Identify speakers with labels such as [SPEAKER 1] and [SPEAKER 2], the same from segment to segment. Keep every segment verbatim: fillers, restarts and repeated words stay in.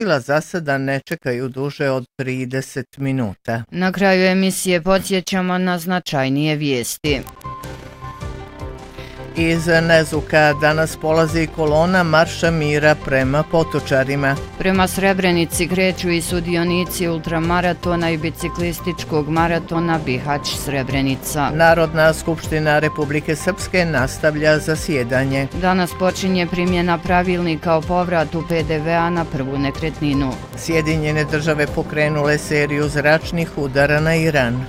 [SPEAKER 1] vozila za sada ne čekaju duže od trideset minuta.
[SPEAKER 2] Na kraju emisije podsjećamo na značajnije vijesti.
[SPEAKER 1] Iz Nezuka danas polazi kolona Marša mira prema Potočarima.
[SPEAKER 2] Prema Srebrenici kreću i sudionici ultramaratona i biciklističkog maratona Bihać Srebrenica.
[SPEAKER 1] Narodna skupština Republike Srpske nastavlja zasjedanje.
[SPEAKER 2] Danas počinje primjena pravilnika o povratu P D V-a na prvu nekretninu.
[SPEAKER 1] Sjedinjene države pokrenule seriju zračnih udara na Iran.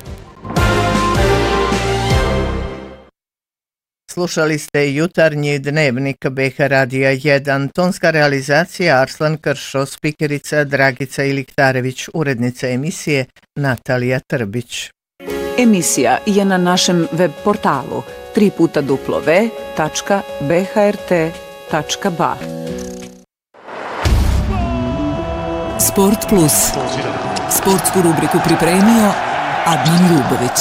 [SPEAKER 1] Slušali ste jutarnji dnevnik B H Radija jedan, tonska realizacija Arslan Kršo, spikerica Dragica Iliktarević, urednica emisije Natalija Trbić.
[SPEAKER 3] Emisija je na našem web portalu tri puta w tačka b h r t tačka b a.
[SPEAKER 4] Sport Plus. Sportsku rubriku pripremio Adnan Ljubović.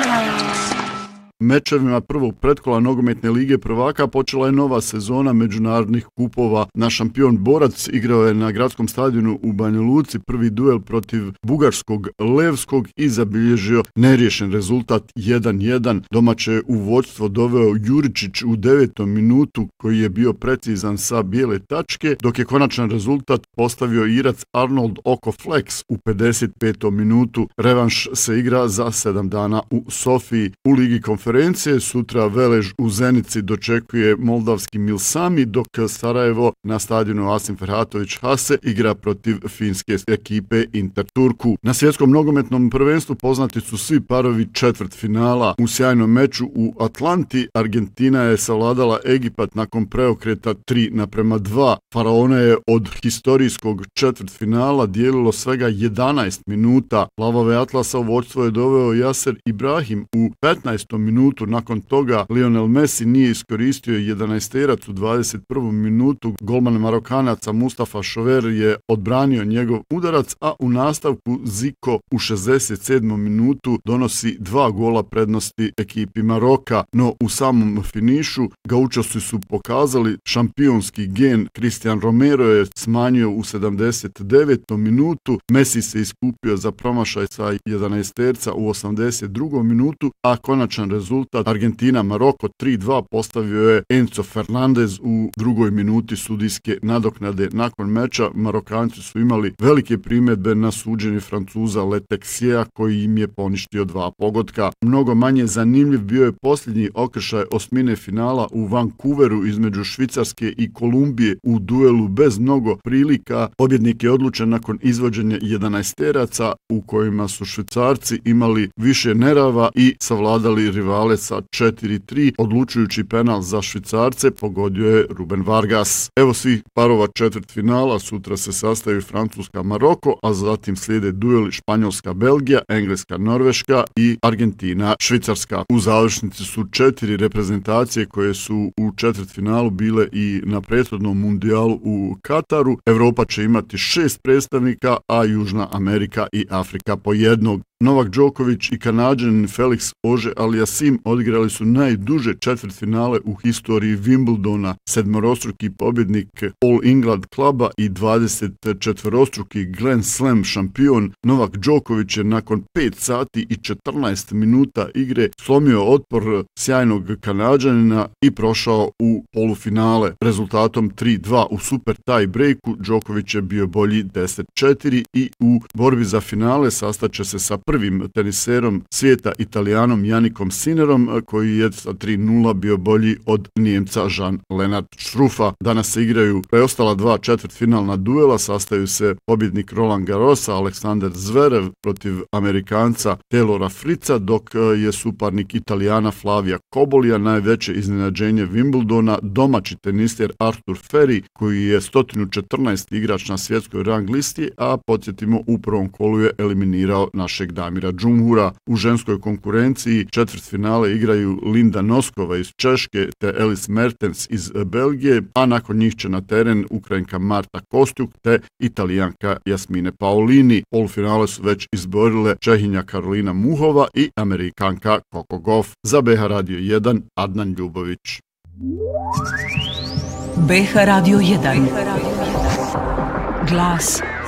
[SPEAKER 5] Mečevima prvog pretkola nogometne lige prvaka počela je nova sezona međunarodnih kupova. Naš šampion Borac igrao je na gradskom stadionu u Banja Luci prvi duel protiv bugarskog Levskog i zabilježio neriješen rezultat jedan jedan. Domaće je u vodstvo doveo Juričić u devetom minutu koji je bio precizan sa bijele tačke, dok je konačan rezultat postavio Irac Arnold Oko Flex u pedeset petom minutu. Revanš se igra za sedam dana u Sofiji. U ligi konferencije sutra Velež u Zenici dočekuje moldavski Milsami, dok Sarajevo na stadionu Asim Ferhatović Hase igra protiv finske ekipe Inter Turku. Na svjetskom nogometnom prvenstvu poznati su svi parovi četvrtfinala. U sjajnom meču u Atlanti Argentina je savladala Egipat nakon preokreta tri naprema dva. Faraona je od historijskog četvrtfinala dijelilo svega jedanaest minuta. Lavove Atlasa u vodstvo je doveo Jaser Ibrahim u petnaestom minutu. Nakon toga Lionel Messi nije iskoristio jedanaesterac u dvadeset prvom minutu. Golman Marokanaca Mustafa Šover je odbranio njegov udarac, a u nastavku Zico u šezdeset sedmom minutu donosi dva gola prednosti ekipi Maroka. No u samom finišu Gaučosi su pokazali šampionski gen. Cristian Romero je smanjio u sedamdeset devetom minutu. Messi se iskupio za promašaj sa jedanaesterca u osamdeset drugom minutu, a konačan rezultat Argentina Maroko tri dva postavio je Enzo Fernandez u drugoj minuti sudijske nadoknade. Nakon meča Marokanci su imali velike primjedbe na suđenje Francuza Letexija koji im je poništio dva pogotka. Mnogo manje zanimljiv bio je posljednji okršaj osmine finala u Vancouveru između Švicarske i Kolumbije u duelu bez mnogo prilika. Pobjednik je odlučen nakon izvođenja jedanaesteraca u kojima su Švicarci imali više nerava i savladali rivale sa četiri tri. Odlučujući penal za Švicarce pogodio je Ruben Vargas. Evo svih parova četvrtfinala, sutra se sastaju Francuska-Maroko, a zatim slijede dueli Španjolska-Belgija, Engleska-Norveška i Argentina-Švicarska. U završnici su četiri reprezentacije koje su u četvrtfinalu bile i na prethodnom mundijalu u Kataru. Evropa će imati šest predstavnika, a Južna Amerika i Afrika po jednog. Novak Đoković i Kanađanin Felix Auger-Aliassime odigrali su najduže četvrtfinale u historiji Wimbledona. Sedmorostruki pobjednik All England kluba i dvadesetčetvorostruki Grand Slam šampion Novak Đoković je nakon pet sati i četrnaest minuta igre slomio otpor sjajnog Kanađanina i prošao u polufinale. Rezultatom tri dva u super tie breaku Đoković je bio bolji deset četiri i u borbi za finale sastaće se sa prvim teniserom svijeta Italijanom Janikom Sinnerom, koji je sa tri nula bio bolji od Nijemca Jean-Lennard Struffa. Danas se igraju preostala dva četvrtfinalna duela, sastaju se pobjednik Roland Garrosa Aleksander Zverev protiv Amerikanca Taylora Fritza, dok je suparnik Italijana Flavia Cobolija najveće iznenađenje Wimbledona domaći tenister Arthur Ferry, koji je sto četrnaesti igrač na svjetskoj rang listi, a podsjetimo u prvom kolu je eliminirao našeg Damira Džumhura. U ženskoj konkurenciji četvrtfinale igraju Linda Noskova iz Češke te Alice Mertens iz Belgije, a nakon njih će na teren Ukrajinka Marta Kostjuk te Italijanka Jasmine Paolini. Polufinale su već izborile Čehinja Karolina Muhova i Amerikanka Coco Gauff. Za B H Radio jedan, Adnan Ljubović.
[SPEAKER 4] B H Radio jedan. Glas